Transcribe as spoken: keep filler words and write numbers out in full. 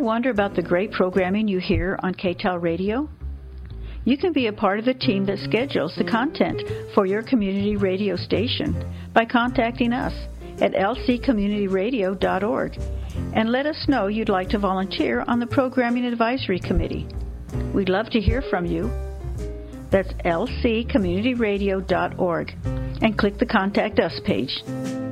wonder about the great programming you hear on K T E L Radio? You can be a part of the team that schedules the content for your community radio station by contacting us at l c community radio dot org and let us know you'd like to volunteer on the Programming Advisory Committee. We'd love to hear from you. That's l c community radio dot org and click the Contact Us page.